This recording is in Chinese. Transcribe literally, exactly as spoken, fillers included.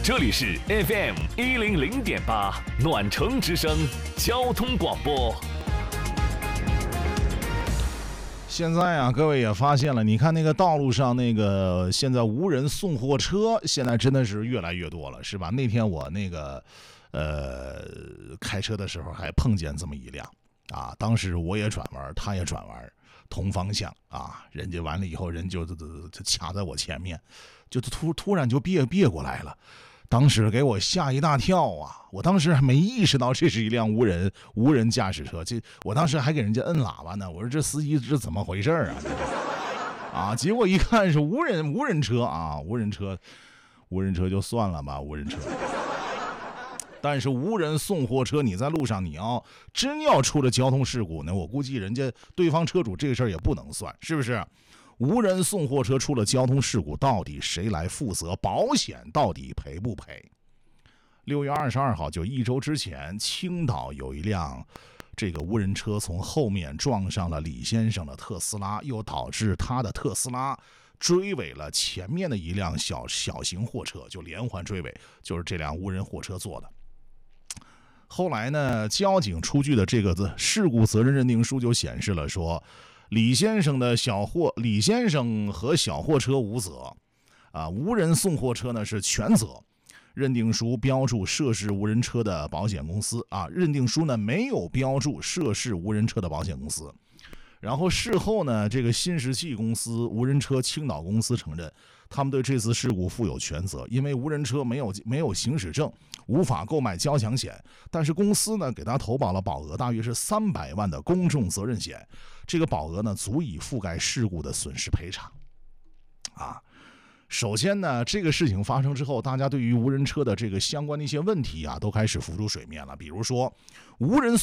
这里是 F M 一零零点八暖城之声交通广播。 现在啊，各位也发现了，你看那个道路上那个现在无人送货车，现在真的是越来越多了，是吧？那天我那个呃开车的时候还碰见这么一辆啊，当时我也转弯，他也转弯，同方向啊，人家完了以后，人就就就卡在我前面，就突突然就别别过来了。当时给我吓一大跳啊！我当时还没意识到这是一辆无人无人驾驶车，这我当时还给人家摁喇叭呢。我说这司机是怎么回事啊？啊！结果一看是无人无人车啊，无人车，无人车就算了吧，无人车。但是无人送货车，你在路上你要真要出了交通事故呢，我估计人家对方车主这个事儿也不能算，是不是？无人送货车出了交通事故，到底谁来负责？保险到底赔不赔？六月二十二号，就一周之前，青岛有一辆这个无人车从后面撞上了李先生的特斯拉，又导致他的特斯拉追尾了前面的一辆小小型货车，就连环追尾，就是这辆无人货车做的。后来呢，交警出具的这个事故责任认定书就显示了说，李先生的小货，李先生和小货车无责，啊，无人送货车呢是全责。认定书标注涉事无人车的保险公司啊，认定书呢没有标注涉事无人车的保险公司。然后事后呢，这个新石器公司无人车青岛公司承认，他们对这次事故负有全责，因为无人车没有没有行驶证，无法购买交强险，但是公司呢给他投保了保额大约是三百万的公众责任险，这个保额呢足以覆盖事故的损失赔偿。啊，首先呢，这个事情发生之后，大家对于无人车的这个相关的一些问题啊，都开始浮出水面了，比如说无人